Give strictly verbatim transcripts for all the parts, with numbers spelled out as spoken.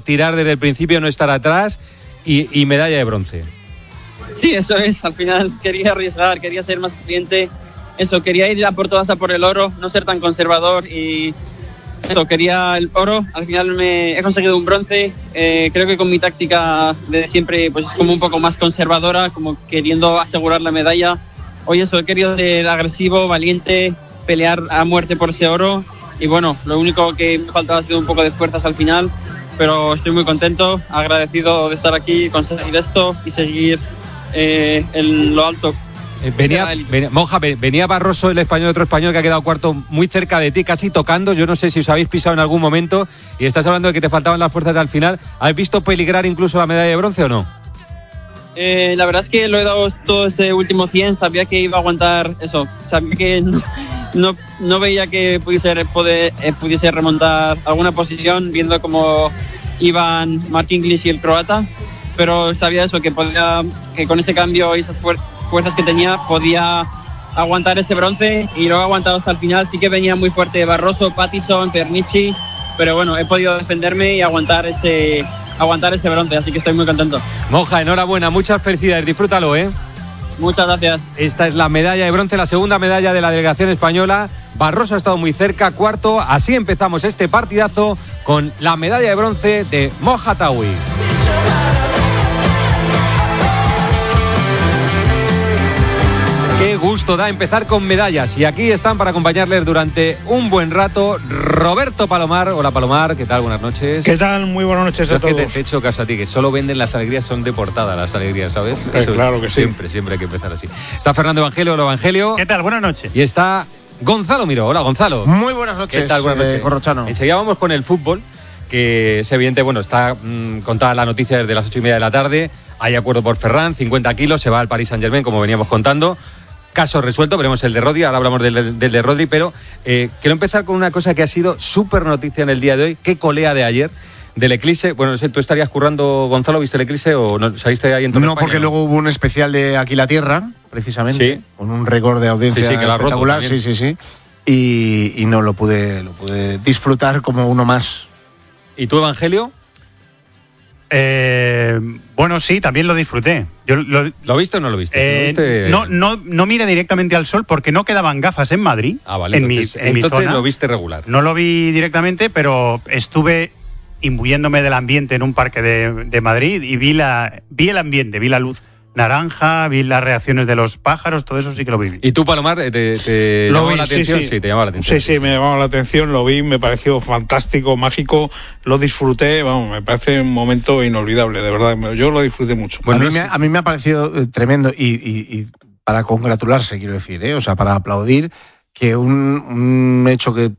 tirar desde el principio, no estar atrás y, y medalla de bronce. Sí, eso es. Al final quería arriesgar, quería ser más paciente. Eso, quería ir a por todas a por el oro, no ser tan conservador y eso, quería el oro. Al final me he conseguido un bronce. Eh, creo que con mi táctica de siempre pues es como un poco más conservadora, como queriendo asegurar la medalla. Hoy eso, he querido ser agresivo, valiente, pelear a muerte por ese oro. Y bueno, lo único que me faltaba ha sido un poco de fuerzas al final, pero estoy muy contento, agradecido de estar aquí, conseguir esto y seguir eh, en lo alto. Eh, venía, venía, Monja, venía Barroso, el español, otro español que ha quedado cuarto muy cerca de ti, casi tocando. Yo no sé si os habéis pisado en algún momento y estás hablando de que te faltaban las fuerzas al final. ¿Has visto peligrar incluso la medalla de bronce o no? Eh, la verdad es que lo he dado todo ese último cien, sabía que iba a aguantar eso, sabía que no, no, no veía que pudiese, poder, eh, pudiese remontar alguna posición viendo cómo iban Mark English y el croata, pero sabía eso, que podía, que con ese cambio y esas fuer- fuerzas que tenía podía aguantar ese bronce y lo he aguantado hasta el final. Sí que venía muy fuerte Barroso, Pattison, Pernici, pero bueno, he podido defenderme y aguantar ese... aguantar ese bronce, así que estoy muy contento. Monja, enhorabuena, muchas felicidades, disfrútalo, ¿eh? Muchas gracias. Esta es la medalla de bronce, la segunda medalla de la delegación española. Barroso ha estado muy cerca, cuarto. Así empezamos este partidazo con la medalla de bronce de Moja Tawi. Qué gusto da empezar con medallas y aquí están para acompañarles durante un buen rato Roberto Palomar. Hola Palomar, ¿qué tal? Buenas noches. ¿Qué tal? Muy buenas noches a Yo todos. Es que te, te he hecho caso a ti, que solo venden las alegrías, son de portada las alegrías, ¿sabes? Eh, claro que sí. Siempre, siempre hay que empezar así. Está Fernando Evangelio, hola Evangelio. ¿Qué tal? Buenas noches. Y está Gonzalo Miró, hola Gonzalo. Muy buenas noches. ¿Qué tal? Buenas noches. Eh, Corrochano. Enseguida vamos con el fútbol, que es evidente, bueno, está mmm, contada la noticia desde las ocho y media de la tarde. Hay acuerdo por Ferran, cincuenta kilos, se va al Paris Saint-Germain, como veníamos contando. Caso resuelto, veremos el de Rodri, ahora hablamos del, del de Rodri, pero eh, quiero empezar con una cosa que ha sido súper noticia en el día de hoy. Qué colea de ayer del Eclipse. Bueno, no sé, ¿tú estarías currando, Gonzalo, viste el Eclipse o no saliste ahí en todo No, España, porque ¿no? luego hubo un especial de Aquí la Tierra, precisamente, sí, con un récord de audiencia sí, sí, que lo ha roto espectacular, también. sí, sí, sí, y, y no lo pude, lo pude disfrutar como uno más. ¿Y tú, Evangelio? Eh, bueno, sí, también lo disfruté. Yo lo, ¿Lo viste o no lo viste? eh, ¿Lo viste? no, no, no miré directamente al sol porque no quedaban gafas en Madrid. Ah, vale, en entonces, mi, en entonces mi zona. lo viste regular. No lo vi directamente, pero estuve imbuyéndome del ambiente en un parque de, de Madrid y vi la vi el ambiente, vi la luz naranja, vi las reacciones de los pájaros, todo eso sí que lo vi. ¿Y tú, Palomar, te, te Lo llamó vi, la sí, atención? sí. Sí, te llamaba la atención. Sí, sí, me llamaba la atención, lo vi, me pareció fantástico, mágico, lo disfruté, vamos, me parece un momento inolvidable, de verdad, yo lo disfruté mucho. Bueno, Bueno, a, mí es- me, a mí me ha parecido eh, tremendo y, y, y para congratularse, quiero decir, ¿eh? O sea, para aplaudir que un, un hecho que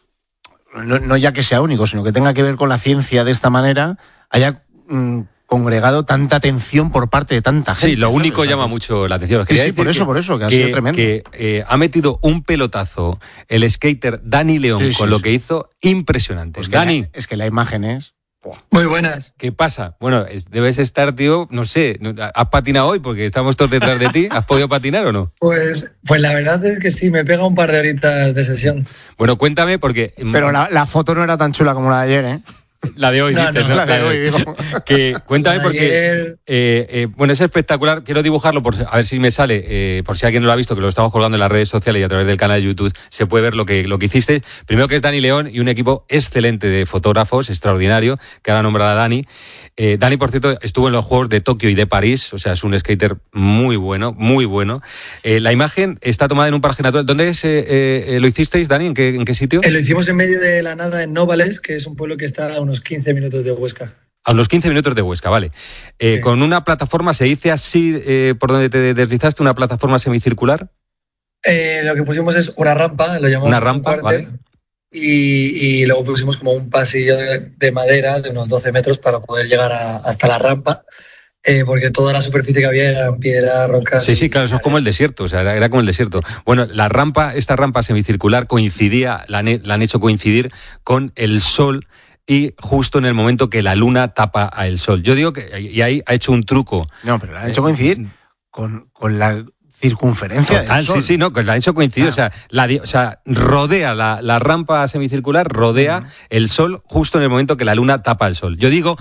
no, no ya que sea único, sino que tenga que ver con la ciencia de esta manera, haya mm, congregado tanta atención por parte de tanta gente. Sí, lo ¿sabes? único llama mucho la atención. Os Sí, quería sí, decir por eso, que- por eso, que ha que, sido tremendo. que eh, ha metido un pelotazo el skater Dani León Sí, sí, con lo sí. que hizo, impresionante. Pues que Dani, la- es que la imagen es... Muy buenas. ¿qué pasa? Bueno, es- debes estar, tío, no sé, no- ¿has patinado hoy? Porque estamos todos detrás de ti. ¿Has podido patinar o no? Pues, pues la verdad es que sí, me pega un par de horitas de sesión. Bueno, cuéntame, porque... Pero la, la foto no era tan chula como la de ayer, ¿eh? La de hoy, No, dices, no, ¿no? la de hoy, digo. Que, cuéntame La de porque... ayer- Eh, eh, bueno, es espectacular. Quiero dibujarlo por a ver si me sale, eh, por si alguien no lo ha visto, que lo estamos colgando en las redes sociales y a través del canal de YouTube se puede ver lo que, lo que hiciste. Primero que es Dani León y un equipo excelente de fotógrafos, extraordinario, que ahora nombrará a Dani. Eh, Dani, por cierto, estuvo en los Juegos de Tokio y de París, o sea, es un skater muy bueno, muy bueno. Eh, la imagen está tomada en un paraje natural. ¿Dónde es, eh, eh, lo hicisteis, Dani? ¿En qué, en qué sitio? Eh, lo hicimos en medio de la nada en Novales, que es un pueblo que está a unos quince minutos de Huesca. A unos quince minutos de Huesca, vale. Eh, Sí. Con una plataforma, se dice así, eh, por donde te deslizaste, una plataforma semicircular. Eh, lo que pusimos es una rampa, lo llamamos Una un rampa, cuartel, vale. y, y luego pusimos como un pasillo de, de madera de unos doce metros para poder llegar a- hasta la rampa, eh, porque toda la superficie que había eran piedra, rocas. Sí, sí, y claro, eso es como el desierto, o sea, era, era como el desierto. Bueno, la rampa, esta rampa semicircular coincidía, la han, he- la han hecho coincidir con el sol y justo en el momento que la luna tapa al sol. Yo digo que, y ahí ha hecho un truco. No, pero la han hecho coincidir con, con la circunferencia Total, del sol. sí, sí, no, que la han hecho coincidir, Ah. o sea, la, di- o sea, rodea la, la rampa semicircular, rodea el sol justo en el momento que la luna tapa el sol. Yo digo